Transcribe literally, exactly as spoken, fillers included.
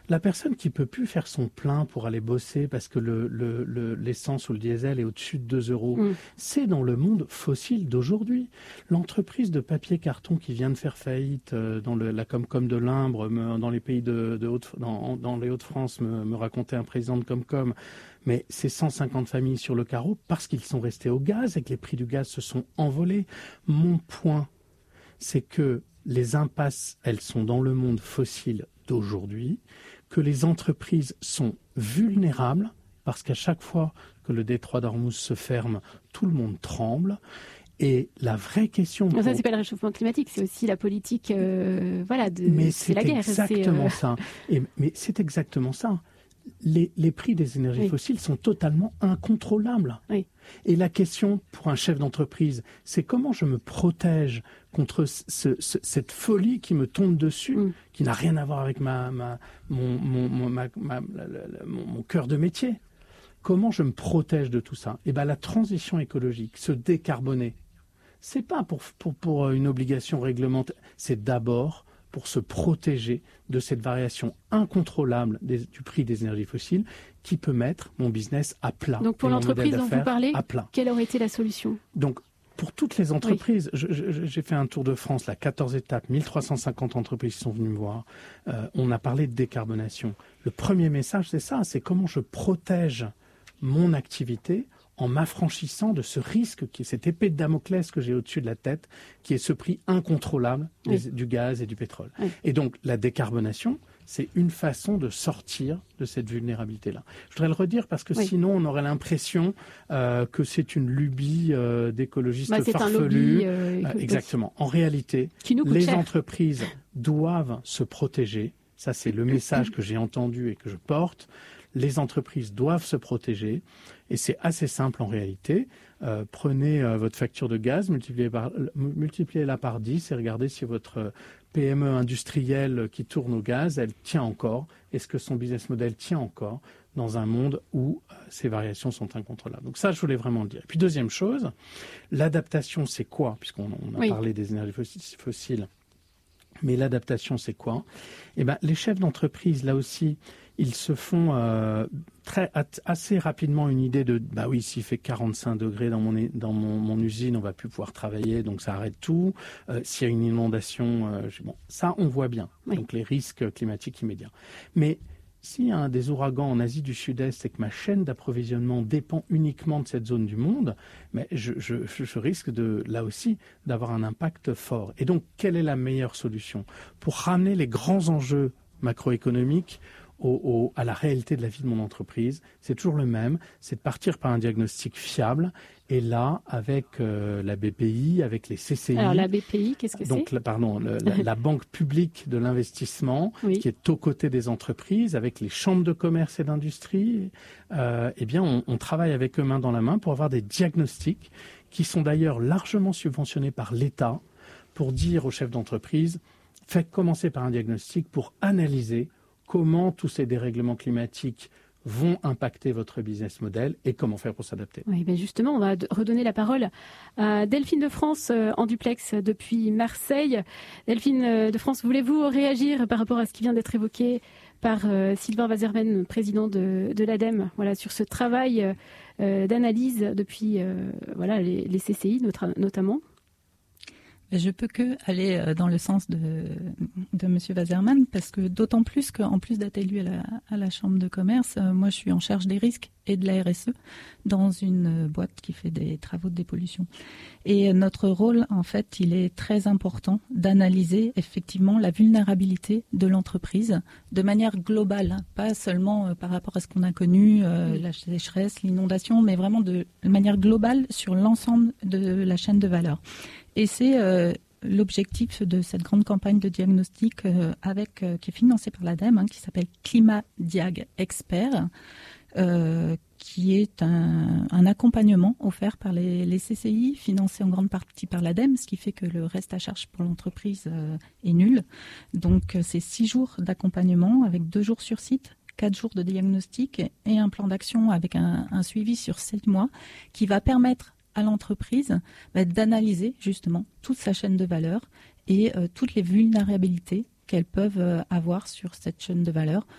La personne qui peut plus faire son plein pour aller bosser parce que le, le, le, l'essence ou le diesel est au-dessus de deux euros, mmh. c'est dans le monde fossile d'aujourd'hui. L'entreprise de papier carton qui vient de faire faillite dans le, la Comcom de Limbre, me, dans les pays de, de Haute, dans, dans les Hauts-de-France, me, me racontait un président de Comcom, mais c'est cent cinquante familles sur le carreau parce qu'ils sont restés au gaz et que les prix du gaz se sont envolés. Mon point, c'est que les impasses, elles sont dans le monde fossile d'aujourd'hui, que les entreprises sont vulnérables parce qu'à chaque fois que le détroit d'Ormuz se ferme, tout le monde tremble. Et la vraie question... Pour... Ça, c'est pas le réchauffement climatique, c'est aussi la politique, euh, voilà, de, mais c'est, c'est la guerre. Exactement c'est, euh... ça. Et, mais c'est exactement ça. Les, les prix des énergies oui. fossiles sont totalement incontrôlables. Oui. Et la question pour un chef d'entreprise, c'est comment je me protège contre ce, ce, cette folie qui me tombe dessus, mm. qui n'a rien à voir avec ma, ma, mon, mon, ma, ma, la, la, la, mon, mon cœur de métier. Comment je me protège de tout ça ? Eh bien, la transition écologique, se décarboner, c'est pas pour, pour, pour une obligation réglementaire, c'est d'abord pour se protéger de cette variation incontrôlable des, du prix des énergies fossiles qui peut mettre mon business à plat. Donc pour l'entreprise dont vous parlez, quelle aurait été la solution ? Donc pour toutes les entreprises, oui. je, je, j'ai fait un tour de France, là, quatorze étapes, mille trois cent cinquante entreprises qui sont venues me voir. Euh, on a parlé de décarbonation. Le premier message, c'est ça, c'est comment je protège mon activité en m'affranchissant de ce risque, qui est cette épée de Damoclès que j'ai au-dessus de la tête, qui est ce prix incontrôlable oui. des, du gaz et du pétrole. Oui. Et donc, la décarbonation, c'est une façon de sortir de cette vulnérabilité-là. Je voudrais le redire parce que oui. sinon, on aurait l'impression euh, que c'est une lubie euh, d'écologistes bah, c'est farfelus. Un lobby, euh, euh, exactement. En réalité, les cher. entreprises doivent se protéger. Ça, c'est le message que j'ai entendu et que je porte. Les entreprises doivent se protéger et c'est assez simple en réalité. Euh, prenez euh, votre facture de gaz, multipliez par, multipliez-la par dix et regardez si votre P M E industrielle qui tourne au gaz, elle tient encore. Est-ce que son business model tient encore dans un monde où euh, ces variations sont incontrôlables ? Donc ça, je voulais vraiment le dire. Et puis deuxième chose, l'adaptation, c'est quoi ? Puisqu'on on a oui. parlé des énergies fossiles. Mais l'adaptation, c'est quoi ? Eh ben, les chefs d'entreprise, là aussi, ils se font euh, très, assez rapidement une idée de « bah oui, s'il fait quarante-cinq degrés dans mon, dans mon, mon usine, on va plus pouvoir travailler, donc ça arrête tout. Euh, s'il y a une inondation, euh, bon, ça, on voit bien. Oui. Donc les risques climatiques immédiats. Mais s'il y a un des ouragans en Asie du Sud-Est et que ma chaîne d'approvisionnement dépend uniquement de cette zone du monde, mais je, je, je risque de, là aussi d'avoir un impact fort. Et donc, quelle est la meilleure solution pour ramener les grands enjeux macroéconomiques Au, au, à la réalité de la vie de mon entreprise? C'est toujours le même, c'est de partir par un diagnostic fiable. Et là, avec euh, la B P I, avec les C C I... Alors la B P I, qu'est-ce que donc, c'est le, Pardon, le, la, la Banque publique de l'investissement, oui. qui est aux côtés des entreprises, avec les chambres de commerce et d'industrie, euh, eh bien, on, on travaille avec eux main dans la main pour avoir des diagnostics qui sont d'ailleurs largement subventionnés par l'État pour dire aux chefs d'entreprise, faites commencer par un diagnostic pour analyser comment tous ces dérèglements climatiques vont impacter votre business model et comment faire pour s'adapter. Oui, ben justement, on va redonner la parole à Delphine de France euh, en duplex depuis Marseille. Delphine de France, voulez-vous réagir par rapport à ce qui vient d'être évoqué par euh, Sylvain Waserman, président de, de l'ADEME, voilà, sur ce travail euh, d'analyse depuis euh, voilà, les, les C C I notre, notamment? Je peux que aller dans le sens de, de M. Waserman, parce que d'autant plus qu'en plus d'être élu à la, à la Chambre de commerce, moi je suis en charge des risques et de la R S E dans une boîte qui fait des travaux de dépollution. Et notre rôle, en fait, il est très important d'analyser effectivement la vulnérabilité de l'entreprise de manière globale, pas seulement par rapport à ce qu'on a connu, euh, la sécheresse, l'inondation, mais vraiment de manière globale sur l'ensemble de la chaîne de valeur. Et c'est euh, l'objectif de cette grande campagne de diagnostic euh, avec, euh, qui est financée par l'ADEME, hein, qui s'appelle Climat Diag Expert, euh, qui est un, un accompagnement offert par les, les C C I, financé en grande partie par l'ADEME, ce qui fait que le reste à charge pour l'entreprise euh, est nul. Donc c'est six jours d'accompagnement avec deux jours sur site, quatre jours de diagnostic et un plan d'action avec un, un suivi sur sept mois qui va permettre à l'entreprise bah, d'analyser justement toute sa chaîne de valeur et euh, toutes les vulnérabilités qu'elles peuvent euh, avoir sur cette chaîne de valeur